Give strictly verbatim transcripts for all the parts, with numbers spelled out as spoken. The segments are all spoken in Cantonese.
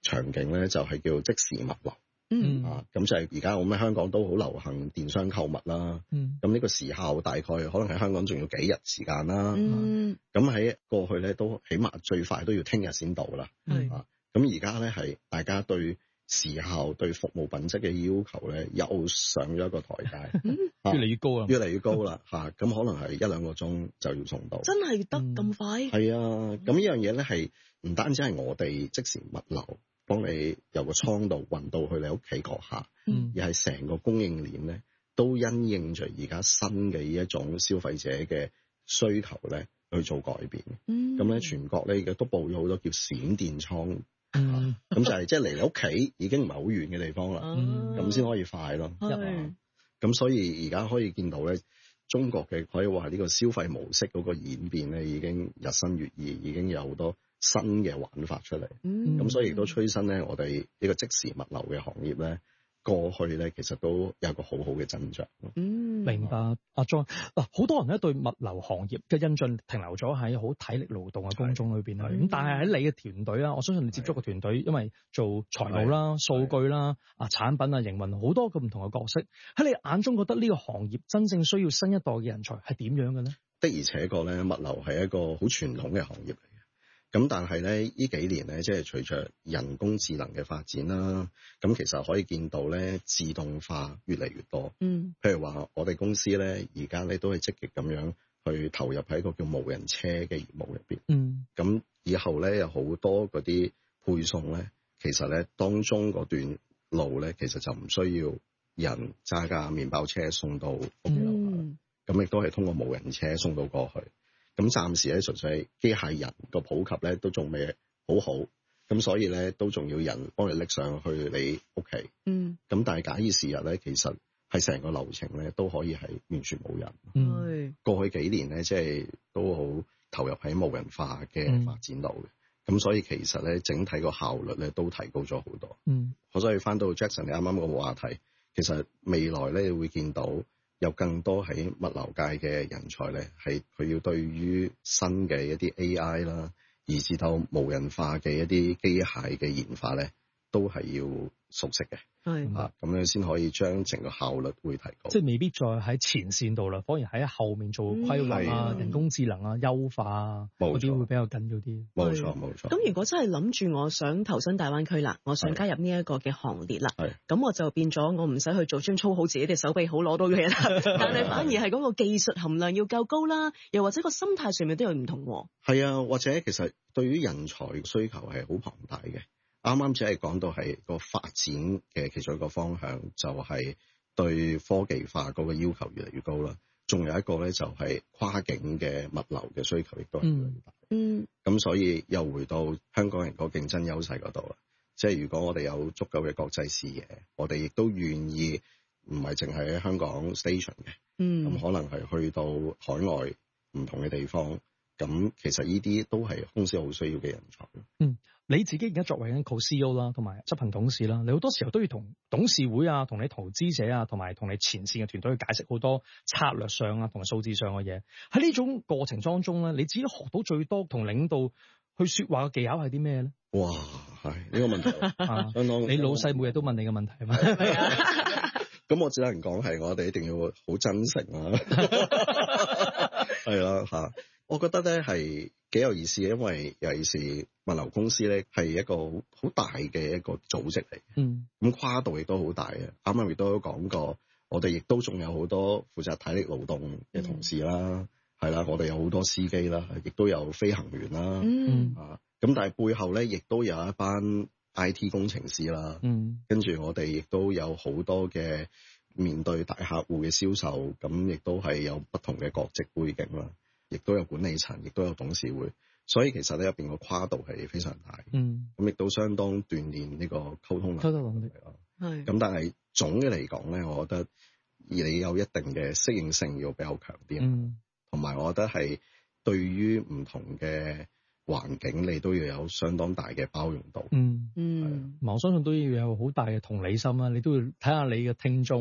場景咧，就係、是、叫即時物流。 嗯啊，咁就係而家我哋香港都好流行電商購物啦。 嗯， 咁呢個時效大概可能喺香港仲要幾日時間啦。 嗯， 咁喺過去咧都起碼最快都要聽日先到啦。 係啊，咁而家咧係大家對時效對服務品質嘅要求咧又上咗一個台階， 嗯啊、 越嚟越高啦， 越嚟越高啦嚇。咁、啊、可能係一兩個鐘就要送到。 真係得咁快？ 係、嗯、啊，咁呢樣嘢咧係唔單止係我哋即時物流幫你由個倉度運到去你屋企閣下， 嗯、 而係成個供應鏈咧都因應住而家新嘅呢一種消費者嘅需求咧去做改變。咁咧、嗯、全國咧亦都佈咗好多叫閃電倉。咁、嗯啊、就係即係離你屋企已經唔係好遠嘅地方啦，咁先、嗯、可以快咯。咁、啊、所以而家可以見到咧，中國嘅可以話呢個消費模式嗰個演變咧，已經日新月異，已經有好多新嘅玩法出嚟。咁、嗯、所以亦都催生咧，我哋呢個即時物流嘅行業咧，過去咧其實都有個好好嘅增長。 嗯，明白。阿 John 嗱，好多人咧對物流行業嘅印象停留咗喺好體力勞動嘅工種裏邊啦。咁的但係喺你嘅團隊啦，我相信你接觸嘅團隊，因為做財務啦、的數據啦、啊產品啊、營運好多個唔同嘅角色，喺你眼中覺得呢個行業真正需要新一代嘅人才係點樣嘅咧？ 的而且確咧，物流係一個好傳統嘅行業嚟嘅。咁但係咧，呢幾年咧，即係隨着人工智能嘅發展啦，咁其實可以見到咧，自動化越嚟越多。嗯，譬如話我哋公司咧，而家咧都係積極咁樣去投入喺一個叫無人車嘅業務入邊。嗯，咁以後咧有好多嗰啲配送咧，其實咧當中嗰段路咧，其實就唔需要人揸架麵包車送到屋企樓下，咁亦都係通過無人車送到過去。咁暫時咧，純粹係機械人個普及咧都仲未好好，咁所以咧都仲要人幫你拎上去你屋企。嗯。咁但係假以時日咧，其實係成個流程咧都可以係完全冇人。嗯。過去幾年咧，即係都好投入喺無人化嘅發展度嘅，咁、嗯、所以其實咧整體個效率咧都提高咗好多。嗯。我所以翻到 Jackson 你啱啱個話題，其實未來咧你會見到。有更多喺物流界嘅人才咧，係佢要對於新嘅一啲 A I 啦，以至到無人化嘅一啲機械嘅研發咧，都係要熟悉嘅。係啊，咁樣先可以將整個效率會提高。 即係未必再喺前線度啦，反而喺後面做規劃啊、嗯、人工智能啊、優化啊嗰啲會比較緊要啲。 冇錯冇錯。 咁如果真係諗住我想投身大灣區啦，我想加入呢一個嘅行列啦，咁我就變咗我唔使去做專操好自己嘅手臂好攞到嘅嘢啦，但係反而係嗰個技術含量要夠高啦，又或者個心態上面都有唔同。 係啊，或者其實對於人才需求係好龐大嘅。啱啱只係講到係個發展嘅其中一個方向，就係對科技化嗰個要求越嚟越高啦。仲有一個咧，就係跨境嘅物流嘅需求亦都係越嚟越大。嗯，咁所以又回到香港人個競爭優勢嗰度啦。即係如果我哋有足夠嘅國際視野，我哋亦都願意唔係淨係喺香港 station 嘅。嗯，咁可能係去到海外唔同嘅地方。咁其實呢啲都係公司好需要嘅人才。 嗯，你自己而家作為緊 co-C E O 啦，同埋執行董事啦，你好多時候都要同董事會啊、同你投資者啊、同埋同你前線嘅團隊去解釋好多策略上啊、同埋數字上嘅嘢。喺呢種過程當中咧，你自己學到最多同領導去說話嘅技巧係啲咩咧？ 哇，係呢、這個問題啊！相當你老細每日都問你嘅問題係嘛？ 咁我只能講係我哋一定要好真誠啦。係啦嚇。我覺得咧係幾有意思嘅，因為尤其是物流公司咧係一個好大嘅一個組織嚟。嗯，咁跨度亦都好大嘅。啱啱亦都講過，我哋亦都仲有好多負責體力勞動嘅同事啦，係啦、嗯，我哋有好多司機啦，亦都有飛行員啦。嗯，啊，咁但係背後咧亦都有一班 I T 工程師啦。嗯，跟住我哋亦都有好多嘅面對大客戶嘅銷售，咁亦都係有不同嘅國籍背景啦。亦都有管理層，亦都有董事會，所以其實咧入邊個跨度係非常大。嗯，咁亦都相當鍛鍊呢個溝通能力。溝通能力啊，係。咁但係總嘅嚟講咧，我覺得而你有一定嘅適應性要比較強啲。嗯，同埋我覺得係對於唔同嘅環境，你都要有相當大嘅包容度。嗯嗯，我相信都要有好大嘅同理心啦。你都要睇下你嘅聽眾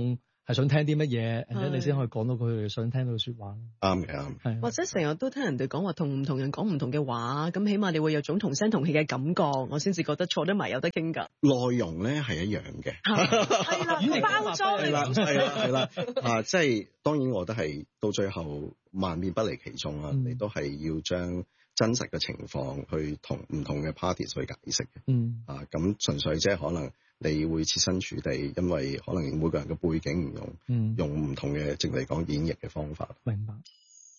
係想聽啲乜嘢，然後你先可以講到佢哋想聽到嘅説話。 啱嘅，啱。 係。 或者成日都聽人哋講話同唔同人講唔同嘅話，咁起碼你會有種同聲同氣嘅感覺，我先至覺得坐得埋有得傾㗎。 內容咧係一樣嘅， 係啦，包裝係啦，係啦，係啦，啊，即係當然，我覺得係到最後萬變不離其宗啦，嗯、你都係要將真實嘅情況去同唔同嘅 parties 去解釋嘅。嗯，啊，咁純粹即係可能你會設身處地，因為可能每個人嘅背景唔同，嗯、用唔同嘅，直嚟講演繹嘅方法。 明白。